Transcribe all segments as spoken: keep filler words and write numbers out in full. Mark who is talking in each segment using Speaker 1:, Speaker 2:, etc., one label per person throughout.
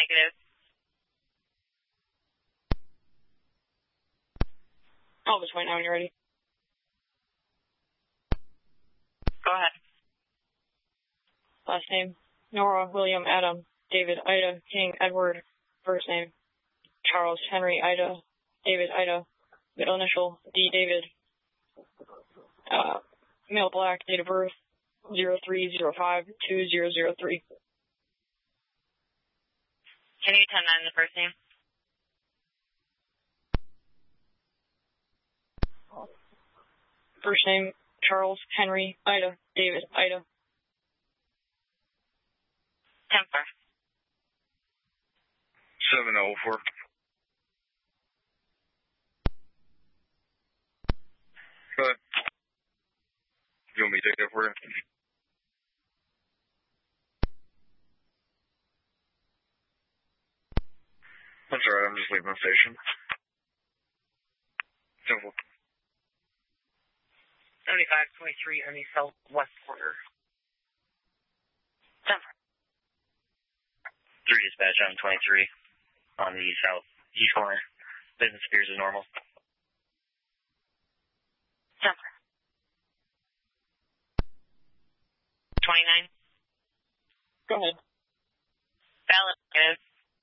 Speaker 1: Negative.
Speaker 2: Alpha twenty-nine when you're ready.
Speaker 1: Go ahead.
Speaker 2: Last name, Nora, William, Adam, David, Ida, King, Edward. First name, Charles, Henry, Ida, David, Ida. Middle initial, D, David. Uh, male black, date of birth, zero three zero five two zero zero three.
Speaker 1: Can you ten nine the first name?
Speaker 2: First name, Charles, Henry, Ida, David, Ida.
Speaker 1: ten four.
Speaker 3: seven oh four. Go ahead. You want me to take it for you? That's alright, I'm just leaving the station. Simple.
Speaker 1: seventy-five twenty-three on the southwest quarter. ten four.
Speaker 4: three dispatch on twenty-three on the southeast corner. Business appears as normal.
Speaker 1: ten four. twenty-nine.
Speaker 2: Go ahead.
Speaker 1: Valid. Negative.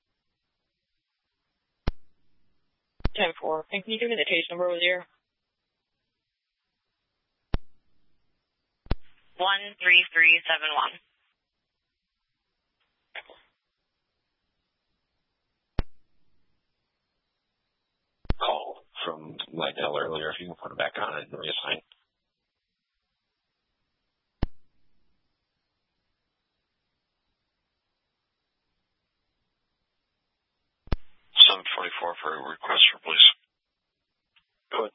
Speaker 2: ten four. And can you give me the case number with your?
Speaker 1: one three three seven one.
Speaker 5: Call from Lydell earlier. If you can put it back on it and reassign. seven forty-four for a request for police.
Speaker 3: Good.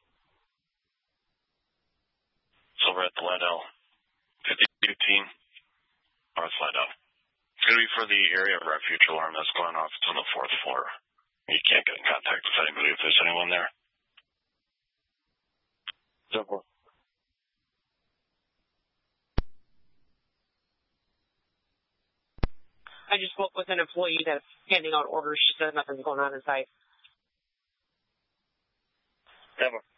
Speaker 5: It's over at the Lydell. fifty-two team. North Lydell. It's going to be for the area of refuge alarm that's going off. It's on the fourth floor. You can't get in contact with anybody if there's anyone there.
Speaker 3: Simple.
Speaker 2: I just spoke with an employee that's handing out orders. She said nothing's going on inside.
Speaker 3: Simple.